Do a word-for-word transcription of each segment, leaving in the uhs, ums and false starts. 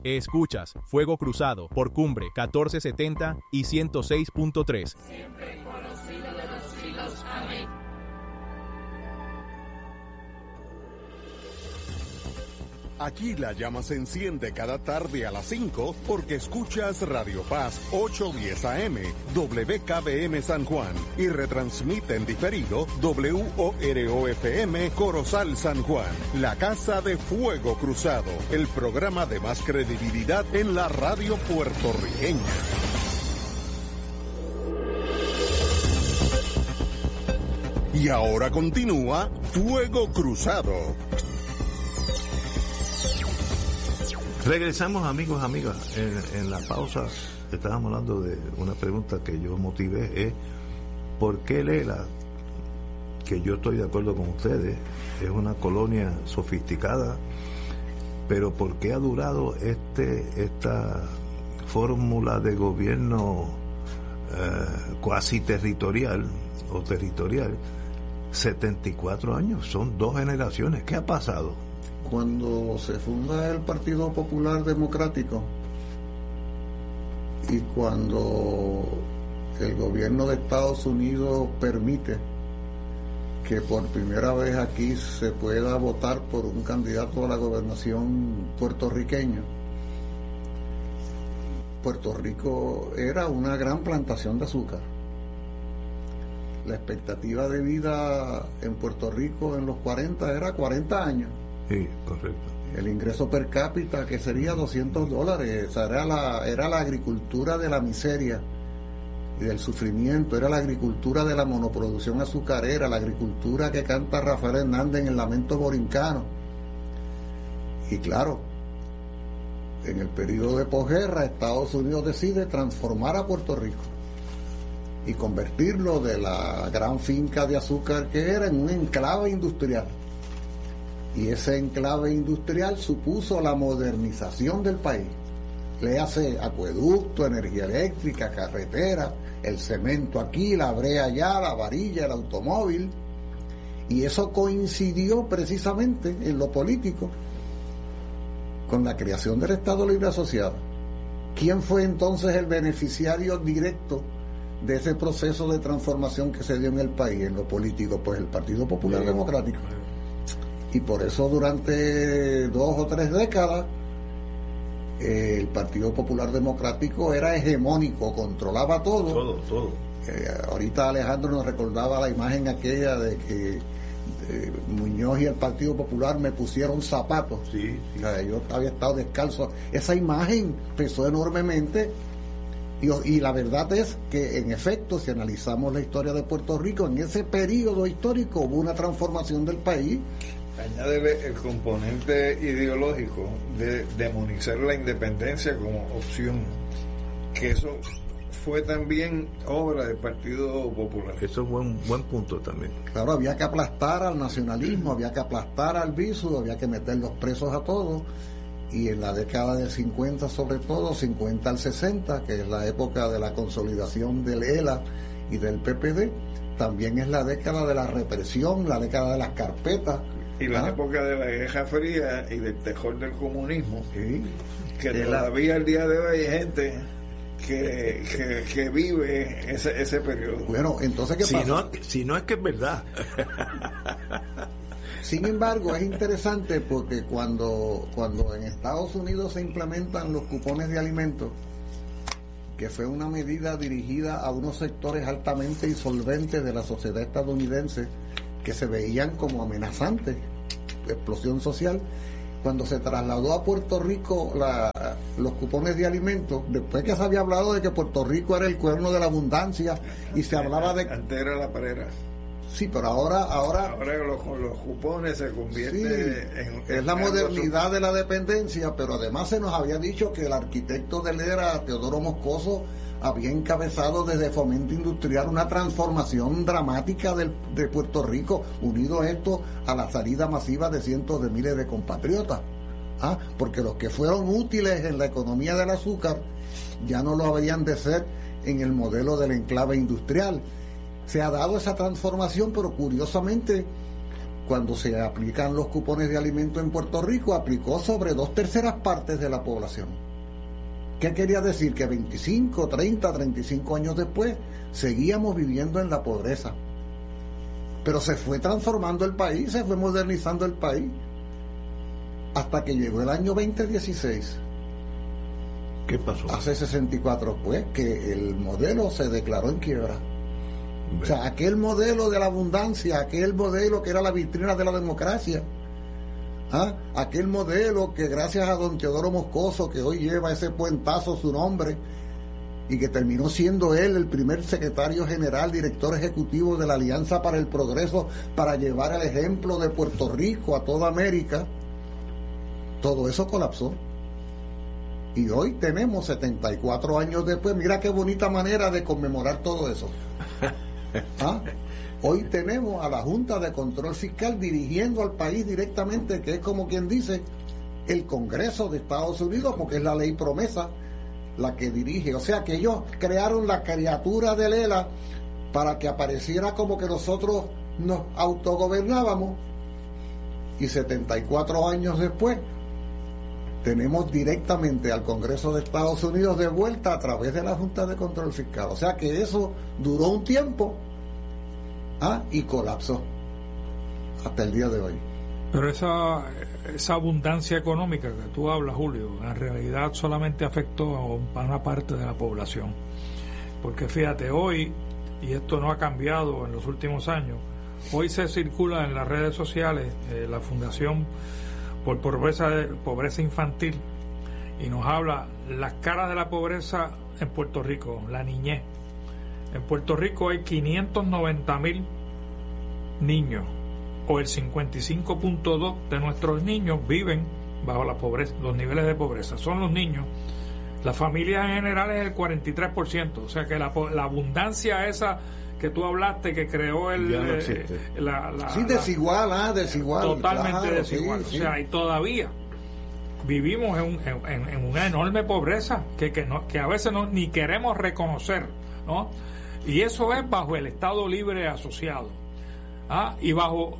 Escuchas Fuego Cruzado por Cumbre catorce setenta y ciento seis punto tres. Siempre por los siglos de los siglos. Amén. Aquí la llama se enciende cada tarde a las cinco porque escuchas Radio Paz ochocientos diez A M, W K B M San Juan y retransmite en diferido W O R O F M Corozal San Juan, la casa de Fuego Cruzado, el programa de más credibilidad en la radio puertorriqueña. Y ahora continúa Fuego Cruzado. Regresamos, amigos, amigas. En, en la pausa estábamos hablando de una pregunta que yo motivé, es ¿por qué Lela, que yo estoy de acuerdo con ustedes, es una colonia sofisticada, pero por qué ha durado este esta fórmula de gobierno eh, cuasi territorial o territorial setenta y cuatro años? Son dos generaciones. ¿Qué ha pasado? Cuando se funda el Partido Popular Democrático y cuando el gobierno de Estados Unidos permite que por primera vez aquí se pueda votar por un candidato a la gobernación puertorriqueño, Puerto Rico era una gran plantación de azúcar. La expectativa de vida en Puerto Rico en los cuarenta era cuarenta años. Sí, correcto. El ingreso per cápita, que sería doscientos dólares, o sea, era la, era la agricultura de la miseria y del sufrimiento, era la agricultura de la monoproducción azucarera, la agricultura que canta Rafael Hernández en el Lamento Borincano. Y claro, en el periodo de posguerra, Estados Unidos decide transformar a Puerto Rico y convertirlo de la gran finca de azúcar que era en un enclave industrial. Y ese enclave industrial supuso la modernización del país. Le hace acueducto, energía eléctrica, carretera, el cemento aquí, la brea allá, la varilla, el automóvil. Y eso coincidió precisamente en lo político con la creación del Estado Libre Asociado. ¿Quién fue entonces el beneficiario directo de ese proceso de transformación que se dio en el país, en lo político? Pues el Partido Popular sí. Democrático. Y por eso durante dos o tres décadas eh, el Partido Popular Democrático era hegemónico, controlaba todo. Todo, todo. Eh, ahorita Alejandro nos recordaba la imagen aquella de que eh, Muñoz y el Partido Popular me pusieron zapatos. Sí, sí. O sea, yo había estado descalzo. Esa imagen pesó enormemente. Y, y la verdad es que, en efecto, si analizamos la historia de Puerto Rico, en ese periodo histórico hubo una transformación del país. Añádele el componente ideológico de demonizar la independencia como opción, que eso fue también obra del Partido Popular. Eso es buen buen punto también. Claro, había que aplastar al nacionalismo, había que aplastar al viso, había que meter los presos a todos. Y en la década del cincuenta, sobre todo, cincuenta al sesenta, que es la época de la consolidación del E L A y del P P D, también es la década de la represión, la década de las carpetas. Y la ¿Ah? época de la Guerra Fría y del terror del comunismo, sí. que de todavía la... al día de hoy hay gente que, que, que vive ese, ese periodo. Bueno, entonces, ¿qué si pasa? No, si no es que es verdad. Sin embargo, es interesante porque cuando, cuando en Estados Unidos se implementan los cupones de alimentos, que fue una medida dirigida a unos sectores altamente insolventes de la sociedad estadounidense que se veían como amenazantes, explosión social, cuando se trasladó a Puerto Rico la, los cupones de alimentos, después que se había hablado de que Puerto Rico era el cuerno de la abundancia y se hablaba de... Antes era la parera. Sí, pero ahora... Ahora, ahora los, los cupones se convierten sí, en... Es la modernidad de la dependencia, pero además se nos había dicho que el arquitecto de la era, Teodoro Moscoso, había encabezado desde Fomento Industrial una transformación dramática del, de Puerto Rico, unido esto a la salida masiva de cientos de miles de compatriotas. ¿Ah? Porque los que fueron útiles en la economía del azúcar ya no lo habrían de ser en el modelo del enclave industrial. Se ha dado esa transformación, pero curiosamente cuando se aplican los cupones de alimento en Puerto Rico, aplicó sobre dos terceras partes de la población. ¿Qué quería decir? Que veinticinco, treinta, treinta y cinco años después seguíamos viviendo en la pobreza. Pero se fue transformando el país, se fue modernizando el país, hasta que llegó el año veinte dieciséis. ¿Qué pasó? Hace sesenta y cuatro, pues, que el modelo se declaró en quiebra. Bien. O sea, aquel modelo de la abundancia, aquel modelo que era la vitrina de la democracia, ¿ah? aquel modelo que gracias a don Teodoro Moscoso, que hoy lleva ese puentazo su nombre, y que terminó siendo él el primer secretario general, director ejecutivo de la Alianza para el Progreso, para llevar el ejemplo de Puerto Rico a toda América, todo eso colapsó. Y hoy tenemos setenta y cuatro años después, mira qué bonita manera de conmemorar todo eso. ¿Ah? Hoy tenemos a la Junta de Control Fiscal dirigiendo al país directamente, que es como quien dice el Congreso de Estados Unidos, porque es la ley promesa la que dirige. O sea que ellos crearon la criatura de Lela para que apareciera como que nosotros nos autogobernábamos, y setenta y cuatro años después tenemos directamente al Congreso de Estados Unidos de vuelta a través de la Junta de Control Fiscal. O sea que eso duró un tiempo, ¿ah? y colapsó hasta el día de hoy. Pero esa, esa abundancia económica que tú hablas, Julio, en realidad solamente afectó a una parte de la población. Porque fíjate, hoy, y esto no ha cambiado en los últimos años, hoy se circula en las redes sociales eh, la Fundación por pobreza, pobreza infantil, y nos habla las caras de la pobreza en Puerto Rico, la niñez. En Puerto Rico hay quinientos noventa mil niños, o el cincuenta y cinco punto dos de nuestros niños viven bajo la pobreza, los niveles de pobreza son los niños. La familia en general es el cuarenta y tres por ciento, o sea que la, la abundancia esa que tú hablaste, que creó el no eh, la, la, sí, desigual, ah, desigual, totalmente claro, desigual, sí, o sea, sí. y todavía vivimos en, un, en, en una enorme pobreza que, que, no, que a veces no, ni queremos reconocer, ¿no? Y eso es bajo el Estado Libre Asociado, ¿ah? y bajo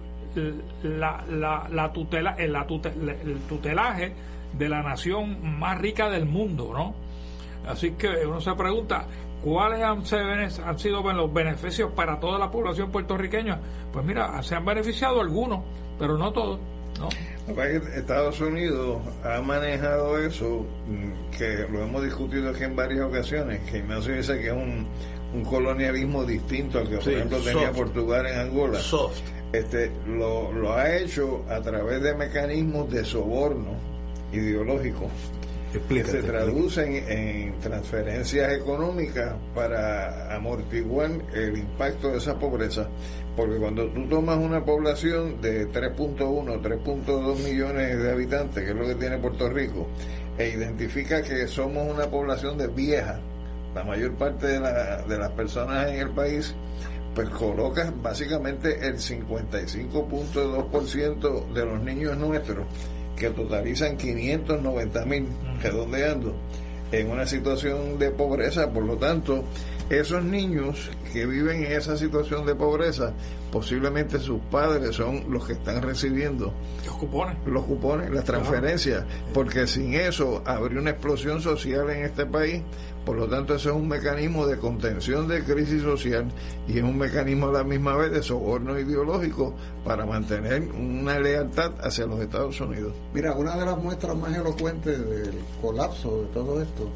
la, la, la tutela, el, la tutel, el tutelaje de la nación más rica del mundo, ¿no? Así que uno se pregunta, ¿cuáles han, han sido los beneficios para toda la población puertorriqueña? Pues mira, se han beneficiado algunos, pero no todos, ¿no? Estados Unidos ha manejado eso, que lo hemos discutido aquí en varias ocasiones, que Ignacio dice que es un, un colonialismo distinto al que, por sí, ejemplo, tenía soft. Portugal en Angola. Soft. Este, lo, lo ha hecho a través de mecanismos de soborno ideológico, Explícate, que se traducen en transferencias económicas para amortiguar el impacto de esa pobreza, porque cuando tú tomas una población de tres punto uno, tres punto dos millones de habitantes, que es lo que tiene Puerto Rico, e identifica que somos una población de vieja, la mayor parte de, la, de las personas en el país, pues colocas básicamente el cincuenta y cinco punto dos por ciento de los niños nuestros, que totalizan quinientos noventa mil, redondeando, en una situación de pobreza. Por lo tanto, esos niños que viven en esa situación de pobreza, posiblemente sus padres son los que están recibiendo los cupones, los cupones, las transferencias, porque sin eso habría una explosión social en este país. Por lo tanto, ese es un mecanismo de contención de crisis social, y es un mecanismo a la misma vez de soborno ideológico para mantener una lealtad hacia los Estados Unidos. Mira, una de las muestras más elocuentes del colapso de todo esto,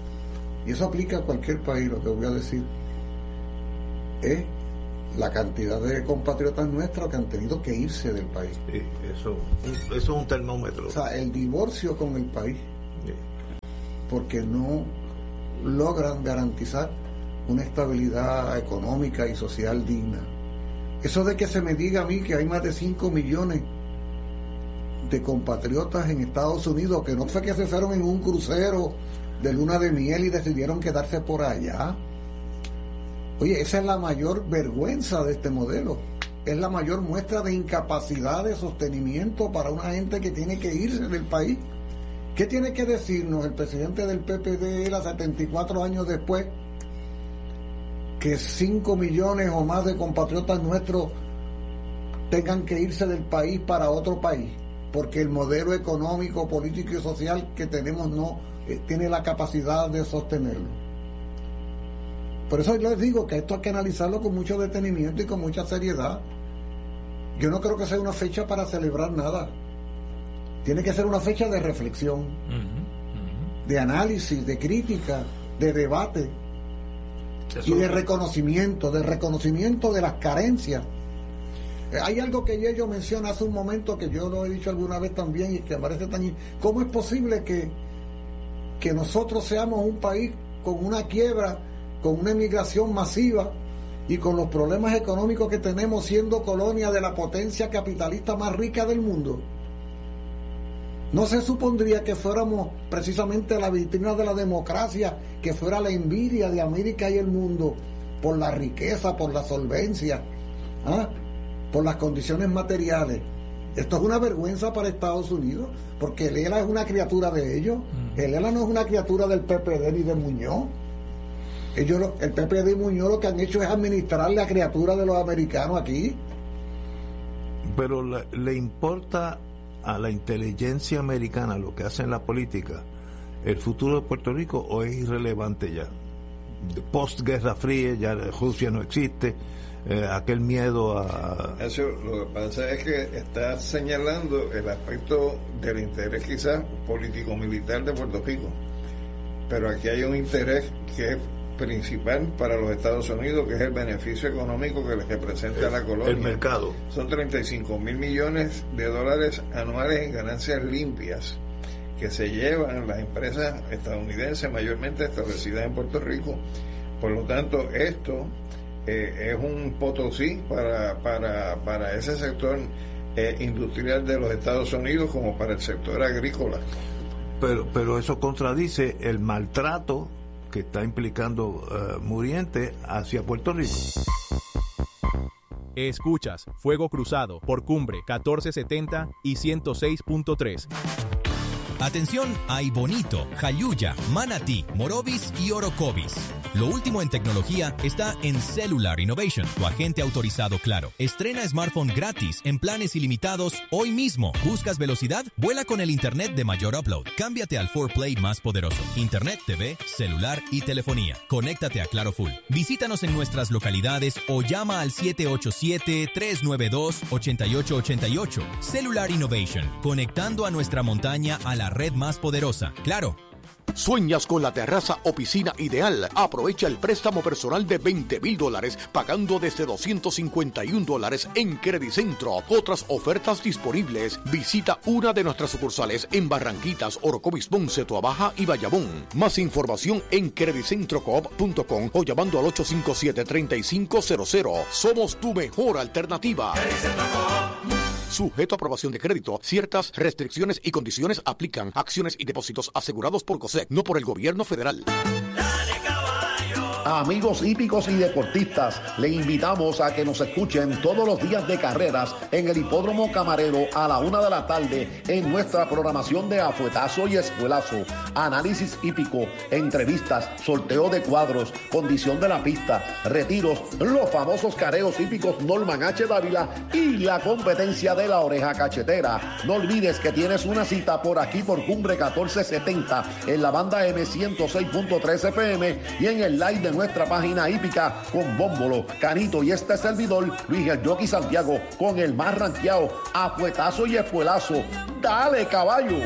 y eso aplica a cualquier país, lo que voy a decir, es la cantidad de compatriotas nuestros que han tenido que irse del país. Sí, eso, eso es un termómetro. O sea, el divorcio con el país, sí. porque no logran garantizar una estabilidad económica y social digna. Eso de que se me diga a mí que hay más de cinco millones de compatriotas en Estados Unidos, que no fue que se fueron en un crucero de luna de miel y decidieron quedarse por allá. Oye, esa es la mayor vergüenza de este modelo. Es la mayor muestra de incapacidad de sostenimiento para una gente que tiene que irse del país. ¿Qué tiene que decirnos el presidente del P P D a setenta y cuatro años después? Que cinco millones o más de compatriotas nuestros tengan que irse del país para otro país, porque el modelo económico, político y social que tenemos no eh, tiene la capacidad de sostenerlo. Por eso les digo que esto hay que analizarlo con mucho detenimiento y con mucha seriedad. Yo no creo que sea una fecha para celebrar nada. Tiene que ser una fecha de reflexión, uh-huh, uh-huh. de análisis, de crítica, de debate Eso. y de reconocimiento, de reconocimiento de las carencias. Hay algo que Yello menciona hace un momento, que yo lo he dicho alguna vez también y que me parece tan... ¿Cómo es posible que, que nosotros seamos un país con una quiebra, con una emigración masiva y con los problemas económicos que tenemos, siendo colonia de la potencia capitalista más rica del mundo? ¿No se supondría que fuéramos precisamente la vitrina de la democracia, que fuera la envidia de América y el mundo por la riqueza, por la solvencia, ¿ah? por las condiciones materiales? Esto es una vergüenza para Estados Unidos, porque el E L A es una criatura de ellos. Mm. El E L A no es una criatura del P P D ni de Muñoz. Ellos, el P P D y Muñoz lo que han hecho es administrar la criatura de los americanos aquí. Pero le, le importa a la inteligencia americana lo que hace en la política el futuro de Puerto Rico, o es irrelevante ya? Post Guerra Fría, ya Rusia no existe. Eh, aquel miedo a... Eso, lo que pasa es que está señalando el aspecto del interés quizás político-militar de Puerto Rico, pero aquí hay un interés que es principal para los Estados Unidos, que es el beneficio económico que les representa a la colonia. El mercado. Son treinta y cinco mil millones de dólares anuales en ganancias limpias que se llevan las empresas estadounidenses, mayormente establecidas en Puerto Rico. Por lo tanto, esto Eh, es un potosí para para para ese sector eh, industrial de los Estados Unidos, como para el sector agrícola. Pero pero eso contradice el maltrato que está implicando uh, Muriente hacia Puerto Rico. Escuchas Fuego Cruzado por Cumbre catorce setenta y ciento seis punto tres. Atención a Bonito, Jayuya, Manatí, Morovis y Orocovis. Lo último en tecnología está en Cellular Innovation, tu agente autorizado Claro. Estrena smartphone gratis en planes ilimitados hoy mismo. ¿Buscas velocidad? Vuela con el internet de mayor upload. Cámbiate al cuatro Play más poderoso. Internet, T V, celular y telefonía. Conéctate a Claro Full. Visítanos en nuestras localidades o llama al siete ocho siete, tres nueve dos, ocho ocho ocho ocho. Cellular Innovation, conectando a nuestra montaña a la red más poderosa. Claro. ¿Sueñas con la terraza o piscina ideal? Aprovecha el préstamo personal de veinte mil dólares pagando desde doscientos cincuenta y un dólares en Credicentro. Otras ofertas disponibles. Visita una de nuestras sucursales en Barranquitas, Orocovis, Ponce, Tuabaja y Bayamón. Más información en credicentro coop punto com o llamando al ocho cinco siete, tres cinco cero cero. Somos tu mejor alternativa. Sujeto a aprobación de crédito. Ciertas restricciones y condiciones aplican. Acciones y depósitos asegurados por COSEC, no por el gobierno federal. Amigos hípicos y deportistas, le invitamos a que nos escuchen todos los días de carreras en el Hipódromo Camarero a la una de la tarde en nuestra programación de Afuetazo y Espuelazo. Análisis hípico, entrevistas, sorteo de cuadros, condición de la pista, retiros, los famosos careos hípicos Norman H. Dávila y la competencia de la oreja cachetera. No olvides que tienes una cita por aquí por Cumbre catorce setenta en la banda M ciento seis punto tres F M y en el live de nuestra página hípica con Bómbolo, Canito y este servidor Luis el Jockey Santiago con el más ranqueado Afuetazo y Espuelazo. ¡Dale, caballo!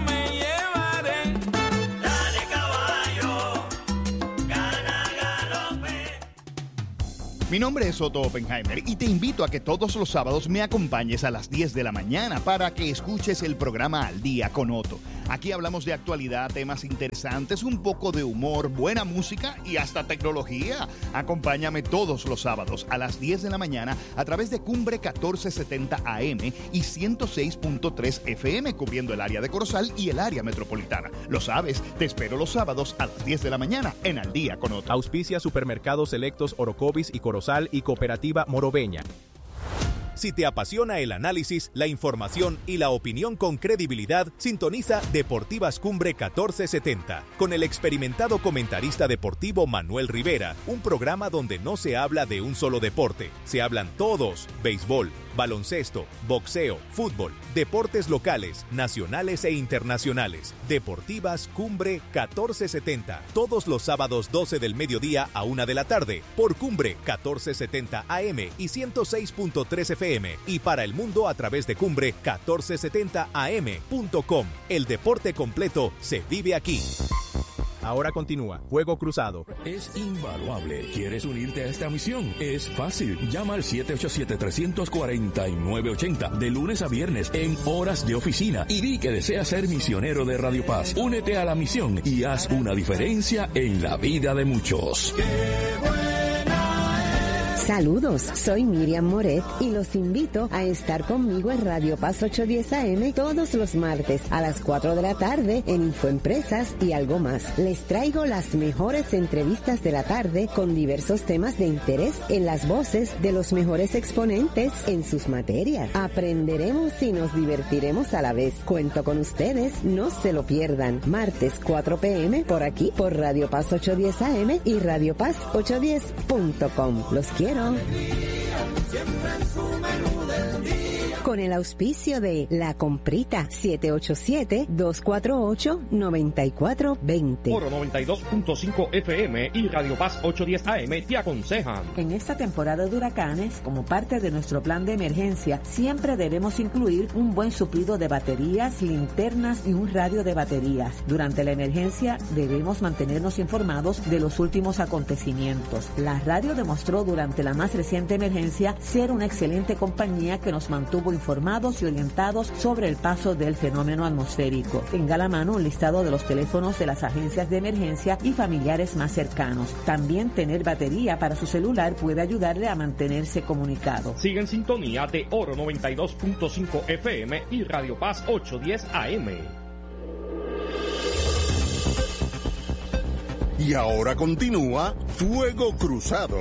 Mi nombre es Otto Oppenheimer y te invito a que todos los sábados me acompañes a las diez de la mañana para que escuches el programa Al Día con Otto. Aquí hablamos de actualidad, temas interesantes, un poco de humor, buena música y hasta tecnología. Acompáñame todos los sábados a las diez de la mañana a través de Cumbre catorce setenta A M y ciento seis punto tres F M, cubriendo el área de Corozal y el área metropolitana. Lo sabes, te espero los sábados a las diez de la mañana en Al Día con Otto. Auspicia Supermercados Selectos Orocovis y Corozal y Cooperativa Moroveña. Si te apasiona el análisis, la información y la opinión con credibilidad, sintoniza Deportivas Cumbre catorce setenta con el experimentado comentarista deportivo Manuel Rivera, un programa donde no se habla de un solo deporte, se hablan todos: béisbol, baloncesto, boxeo, fútbol, deportes locales, nacionales e internacionales. Deportivas Cumbre catorce setenta, todos los sábados doce del mediodía a una de la tarde, por Cumbre catorce setenta A M y ciento seis punto tres F M, y para el mundo a través de Cumbre catorce setenta A M punto com. El deporte completo se vive aquí. Ahora continúa Fuego Cruzado. Es invaluable. ¿Quieres unirte a esta misión? Es fácil. Llama al siete ocho siete, tres cuatro nueve ocho cero de lunes a viernes en horas de oficina y di que deseas ser misionero de Radio Paz. Únete a la misión y haz una diferencia en la vida de muchos. Saludos, soy Miriam Moret y los invito a estar conmigo en Radio Paz ochocientos diez A M todos los martes a las cuatro de la tarde en Infoempresas y algo más. Les traigo las mejores entrevistas de la tarde con diversos temas de interés en las voces de los mejores exponentes en sus materias. Aprenderemos y nos divertiremos a la vez. Cuento con ustedes, no se lo pierdan. Martes cuatro p m por aquí por Radio Paz ochocientos diez A M y Radio Paz ochocientos diez punto com. Los quiero. Con el auspicio de La Comprita, siete ocho siete, dos cuatro ocho, nueve cuatro dos cero. Oro noventa y dos punto cinco F M y Radio Paz ochocientos diez A M te aconsejan. En esta temporada de huracanes, como parte de nuestro plan de emergencia, siempre debemos incluir un buen suplido de baterías, linternas y un radio de baterías. Durante la emergencia debemos mantenernos informados de los últimos acontecimientos. La radio demostró durante la más reciente emergencia ser una excelente compañía que nos mantuvo informados y orientados sobre el paso del fenómeno atmosférico. Tenga a la mano un listado de los teléfonos de las agencias de emergencia y familiares más cercanos. También tener batería para su celular puede ayudarle a mantenerse comunicado. Sigue en sintonía de Oro noventa y dos punto cinco F M y Radio Paz ochocientos diez A M. Y ahora continúa Fuego Cruzado.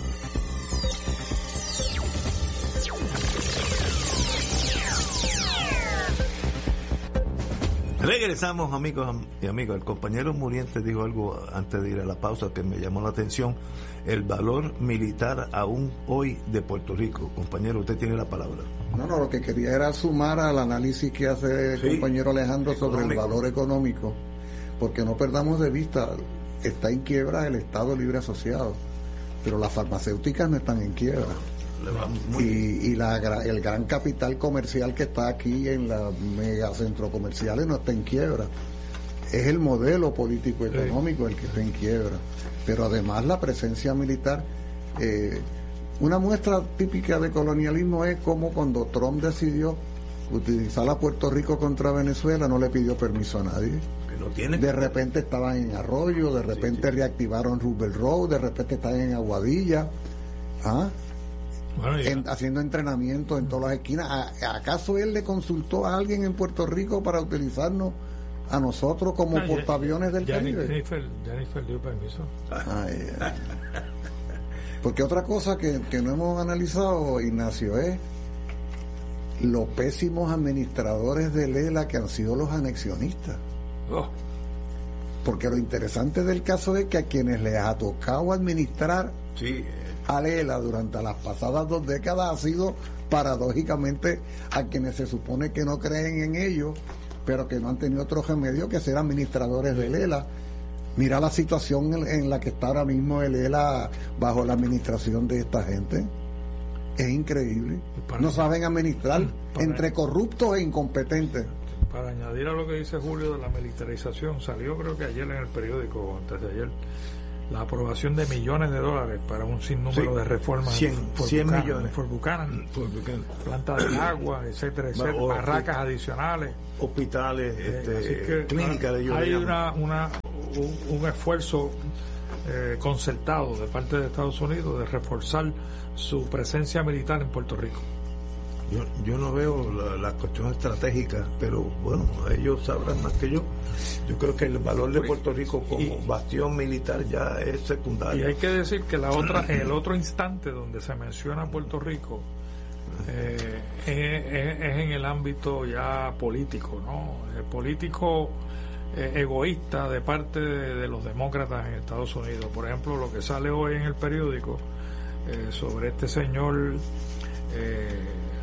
Regresamos, amigos y amigas. El compañero Muriente dijo algo antes de ir a la pausa que me llamó la atención. El valor militar aún hoy de Puerto Rico. Compañero, usted tiene la palabra. No, no, lo que quería era sumar al análisis que hace el sí, compañero Alejandro sobre económico. El valor económico, porque no perdamos de vista, está en quiebra el Estado Libre Asociado, pero las farmacéuticas no están en quiebra. Y, y la, el gran capital comercial que está aquí en los megacentros comerciales no está en quiebra. Es el modelo político económico el que está en quiebra. Pero además la presencia militar, eh, una muestra típica de colonialismo es como cuando Trump decidió utilizar a Puerto Rico contra Venezuela, no le pidió permiso a nadie. Que no tiene. De repente estaban en Arroyo, de repente sí, sí. reactivaron Roosevelt Road, de repente están en Aguadilla. ¿Ah? Bueno, en, haciendo entrenamiento en todas las esquinas. ¿A, ¿Acaso él le consultó a alguien en Puerto Rico para utilizarnos a nosotros como no, portaaviones del Caribe? Jennifer, Jennifer dio permiso. Ay, ay. Porque otra cosa que, que no hemos analizado, Ignacio, es los pésimos administradores de Lela que han sido los anexionistas. Oh. Porque lo interesante del caso es que a quienes les ha tocado administrar sí. a Lela durante las pasadas dos décadas ha sido paradójicamente a quienes se supone que no creen en ellos, pero que no han tenido otro remedio que ser administradores de Lela. Mira la situación en, en la que está ahora mismo el Lela bajo la administración de esta gente. Es increíble. No saben administrar, para, entre corruptos e incompetentes. Para añadir a lo que dice Julio de la militarización, salió creo que ayer en el periódico, antes de ayer, la aprobación de millones de dólares para un sinnúmero sí, de reformas cien, cien millones Fort Buchanan, planta de agua, etcétera, etcétera, o, barracas adicionales, hospitales, eh, este, clínicas de hay una, una un, un esfuerzo eh, concertado de parte de Estados Unidos de reforzar su presencia militar en Puerto Rico. Yo, yo no veo la, la cuestión estratégica, pero bueno, ellos sabrán más que yo. Yo creo que el valor de Puerto Rico como y, bastión militar ya es secundario. Y hay que decir que la otra, en el otro instante donde se menciona Puerto Rico eh, es, es, es en el ámbito ya político, ¿no? El político eh, egoísta de parte de, de los demócratas en Estados Unidos. Por ejemplo, lo que sale hoy en el periódico eh, sobre este señor eh,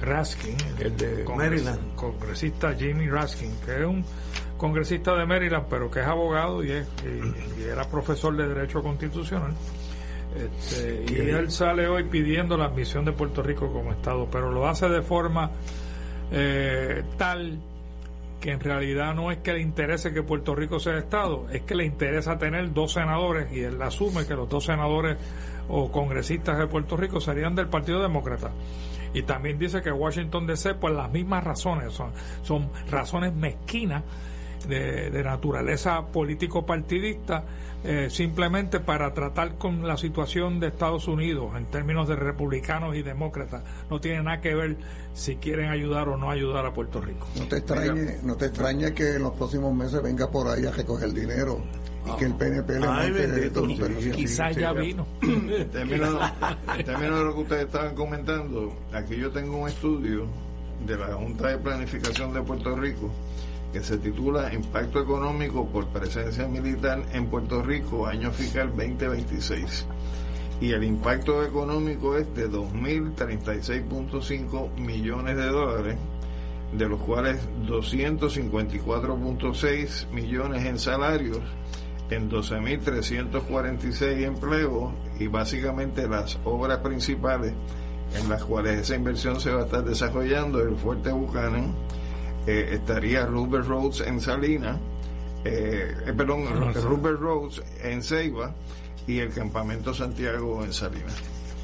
Raskin, el de congres, Maryland, congresista Jimmy Raskin, que es un congresista de Maryland, pero que es abogado y, es, y, y era profesor de Derecho Constitucional. Este, y él sale hoy pidiendo la admisión de Puerto Rico como Estado, pero lo hace de forma eh, tal que en realidad no es que le interese que Puerto Rico sea Estado, es que le interesa tener dos senadores, y él asume que los dos senadores o congresistas de Puerto Rico serían del Partido Demócrata. Y también dice que Washington D C, por las mismas razones, son, son razones mezquinas de, de naturaleza político-partidista, eh, simplemente para tratar con la situación de Estados Unidos en términos de republicanos y demócratas. No tiene nada que ver si quieren ayudar o no ayudar a Puerto Rico. No te extrañe, no te extrañe que en los próximos meses venga por ahí a recoger dinero y oh. que el P N P le monte. Quizás ya vino. En términos, en términos de lo que ustedes estaban comentando, aquí yo tengo un estudio de la Junta de Planificación de Puerto Rico que se titula Impacto Económico por Presencia Militar en Puerto Rico, año fiscal veinte veintiséis. Y el impacto económico es de dos mil treinta y seis punto cinco millones de dólares, de los cuales doscientos cincuenta y cuatro punto seis millones en salarios, en doce mil trescientos cuarenta y seis empleos, y básicamente las obras principales en las cuales esa inversión se va a estar desarrollando: el Fuerte Buchanan, eh, estaría Rupert Roads en Salinas, eh, eh, perdón, no, no, Rupert Roads en Ceiba, y el Campamento Santiago en Salinas.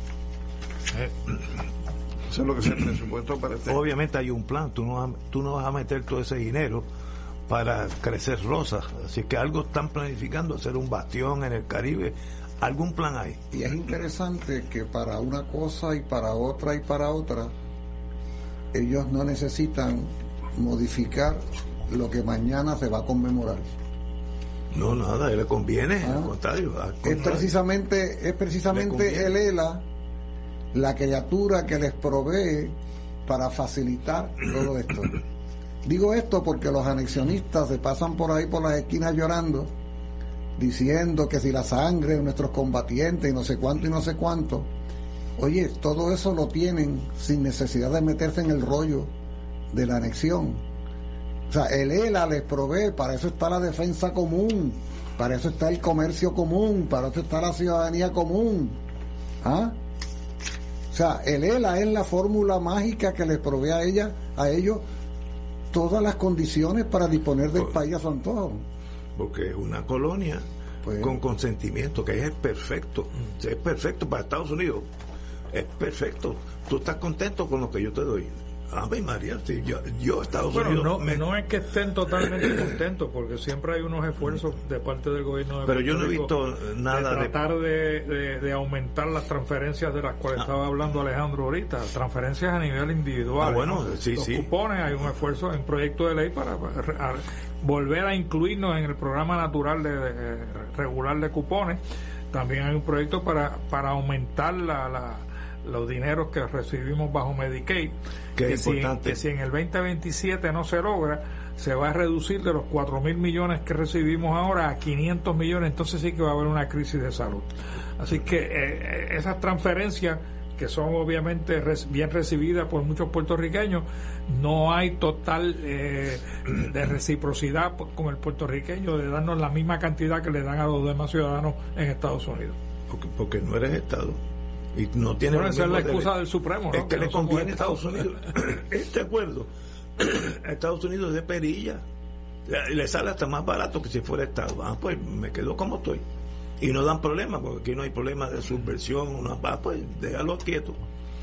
Eh. Eso es lo que se presupuesto para este. Obviamente hay un plan, tú no, tú no vas a meter todo ese dinero para crecer rosas, así que algo están planificando, hacer un bastión en el Caribe, algún plan hay. Y es interesante que para una cosa y para otra y para otra, ellos no necesitan modificar lo que mañana se va a conmemorar. No, nada, le conviene, ¿Ah? al contrario. Al contrario. Es precisamente, es precisamente el E L A la criatura que les provee para facilitar todo esto. Digo esto porque los anexionistas se pasan por ahí por las esquinas llorando, diciendo que si la sangre de nuestros combatientes y no sé cuánto y no sé cuánto. Oye, todo eso lo tienen sin necesidad de meterse en el rollo de la anexión. O sea, el E L A les provee, para eso está la defensa común, para eso está el comercio común, para eso está la ciudadanía común. ¿Ah? O sea, el E L A es la fórmula mágica que les provee a ella, a ellos todas las condiciones para disponer del país a su antojo. Porque es una colonia pues, con consentimiento, que es perfecto, es perfecto para Estados Unidos, es perfecto. Tú estás contento con lo que yo te doy. Ave María, sí, yo, yo Estados bueno, Unidos... No, me... no es que estén totalmente contentos, porque siempre hay unos esfuerzos de parte del gobierno de Pero Puerto yo no he Rico visto nada de tratar de, de, de aumentar las transferencias de las cuales ah. estaba hablando Alejandro ahorita, transferencias a nivel individual. Ah, bueno, ¿no? sí, Los sí. cupones, hay un esfuerzo en proyecto de ley para, para volver a incluirnos en el programa natural de, de regular de cupones. También hay un proyecto para, para aumentar la... la los dineros que recibimos bajo Medicaid, que si, que si en el veinte veintisiete no se logra, se va a reducir de los cuatro mil millones que recibimos ahora a quinientos millones, entonces sí que va a haber una crisis de salud. Así que eh, esas transferencias, que son obviamente res, bien recibidas por muchos puertorriqueños, no hay total eh, de reciprocidad con el puertorriqueño de darnos la misma cantidad que le dan a los demás ciudadanos en Estados Unidos. Porque, porque no eres Estado. Y no tiene bueno, esa es la excusa del Supremo, ¿no? Es que, que le no conviene a Estados Unidos. Este acuerdo a Estados Unidos es de perilla, le sale hasta más barato que si fuera Estado. Ah, pues me quedo como estoy y no dan problema, porque aquí no hay problema de subversión. Una, ah, pues déjalo quieto,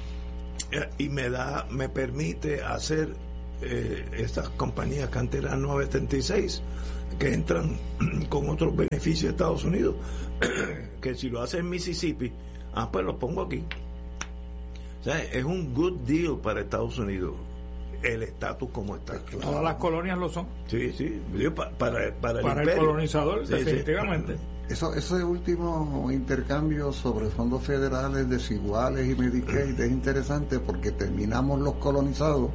y me da me permite hacer eh, estas compañías que antes eran nueve setenta y seis, que entran con otros beneficios de Estados Unidos, que si lo hace en Mississippi, ah, pues lo pongo aquí. O sea, es un good deal para Estados Unidos, el estatus como está. Todas las colonias lo son. Sí, sí, para, para, para, para el, el colonizador, sí, definitivamente. Sí. Eso, ese último intercambio sobre fondos federales desiguales y Medicaid es interesante, porque terminamos los colonizados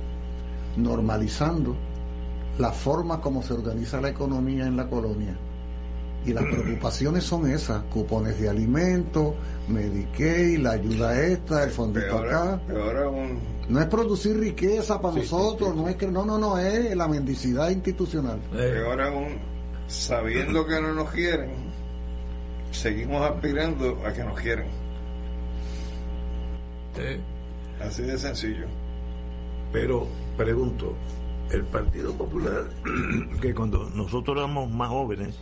normalizando la forma como se organiza la economía en la colonia. Y las preocupaciones son esas, cupones de alimentos, Medicaid, la ayuda esta, el fondito peor, acá. Peor aún. No es producir riqueza para sí, nosotros, sí, sí. no es que no, no, no, es la mendicidad institucional. Peor aún, sabiendo que no nos quieren, seguimos aspirando a que nos quieran. Eh, Así de sencillo. Pero pregunto, el Partido Popular, que cuando nosotros éramos más jóvenes,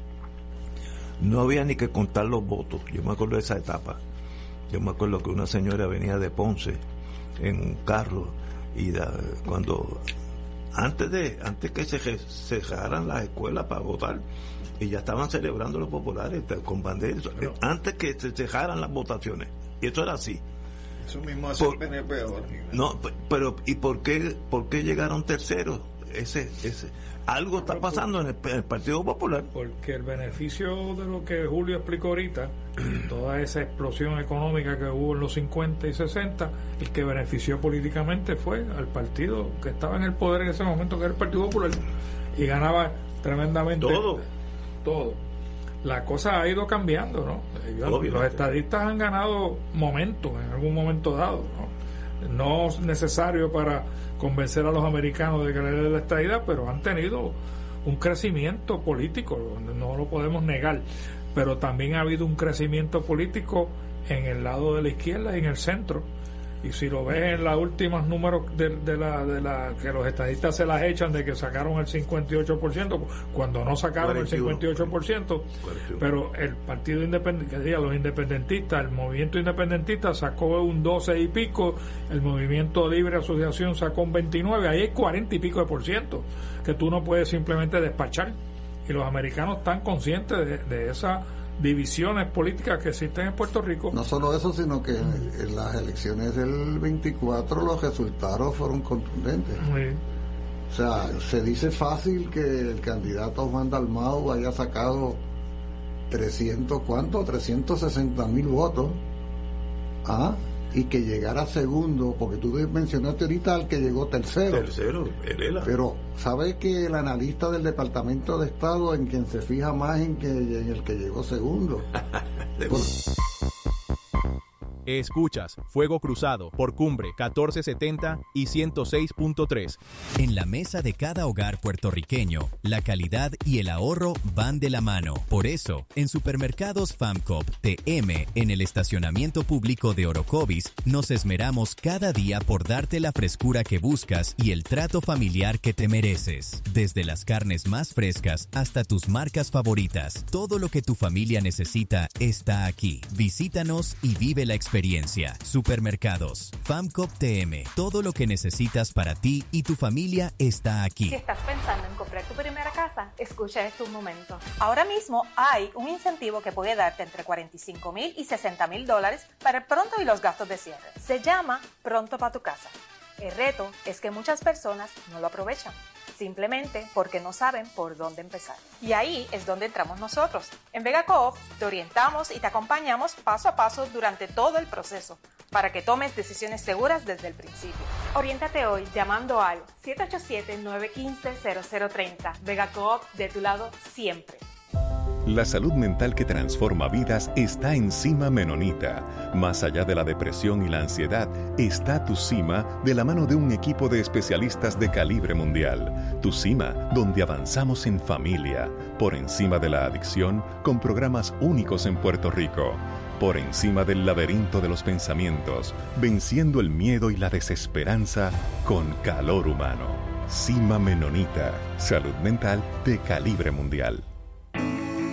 no había ni que contar los votos. Yo me acuerdo de esa etapa. Yo me acuerdo que una señora venía de Ponce en un carro y da, cuando antes de antes que se cerraran las escuelas para votar, y ya estaban celebrando los populares con banderas, pero, antes que se cerraran las votaciones, y eso era así. Eso mismo hace por, el P N P ahora. No, pero ¿y por qué por qué llegaron terceros? Ese ese algo está pasando en el, en el Partido Popular. Porque el beneficio de lo que Julio explicó ahorita, toda esa explosión económica que hubo en los cincuenta y sesenta, el que benefició políticamente fue al partido que estaba en el poder en ese momento, que era el Partido Popular, y ganaba tremendamente todo. Todo. La cosa ha ido cambiando, ¿no? Obviamente. Los estadistas han ganado momentos en algún momento dado, ¿no? No es necesario para convencer a los americanos de que le den la estadidad, pero han tenido un crecimiento político, no lo podemos negar, pero también ha habido un crecimiento político en el lado de la izquierda y en el centro. Y si lo ves en los últimos números de, de, la, de la que los estadistas se las echan de que sacaron el cincuenta y ocho por ciento, cuando no sacaron cuarenta y uno, el cincuenta y ocho por ciento, cuarenta y uno. Pero el partido independiente, que diga, los independentistas, el movimiento independentista sacó un doce y pico, el movimiento Libre Asociación sacó un veintinueve, ahí hay cuarenta y pico de por ciento que tú no puedes simplemente despachar, y los americanos están conscientes de, de esa divisiones políticas que existen en Puerto Rico. No solo eso, sino que en las elecciones del veinticuatro los resultados fueron contundentes. Sí. O sea, se dice fácil que el candidato Juan Dalmau haya sacado trescientos, ¿cuánto? trescientos sesenta mil votos. ¿Ah? Y que llegara segundo, porque tú mencionaste ahorita al que llegó tercero. Tercero, Herela. Pero, ¿sabes que el analista del Departamento de Estado en quien se fija más en que en el que llegó segundo? Por... Escuchas Fuego Cruzado por Cumbre catorce setenta y ciento seis punto tres. En la mesa de cada hogar puertorriqueño, la calidad y el ahorro van de la mano. Por eso, en Supermercados FAMCOP T M, en el estacionamiento público de Orocovis, nos esmeramos cada día por darte la frescura que buscas y el trato familiar que te mereces. Desde las carnes más frescas hasta tus marcas favoritas, todo lo que tu familia necesita está aquí. Visítanos y vive la experiencia. Experiencia. Supermercados FAMCOP T M. Todo lo que necesitas para ti y tu familia está aquí. Si estás pensando en comprar tu primera casa, escucha este un momento. Ahora mismo hay un incentivo que puede darte entre cuarenta y cinco mil y sesenta mil dólares para el pronto y los gastos de cierre. Se llama Pronto para tu casa. El reto es que muchas personas no lo aprovechan, simplemente porque no saben por dónde empezar. Y ahí es donde entramos nosotros. En Vega Coop te orientamos y te acompañamos paso a paso durante todo el proceso para que tomes decisiones seguras desde el principio. Oriéntate hoy llamando al siete ocho siete, nueve uno cinco, cero cero tres cero. Vega Coop, de tu lado siempre. La salud mental que transforma vidas está en Cima Menonita. Más allá de la depresión y la ansiedad, está Tu Cima de la mano de un equipo de especialistas de calibre mundial. Tu Cima, donde avanzamos en familia, por encima de la adicción, con programas únicos en Puerto Rico. Por encima del laberinto de los pensamientos, venciendo el miedo y la desesperanza con calor humano. Cima Menonita, salud mental de calibre mundial.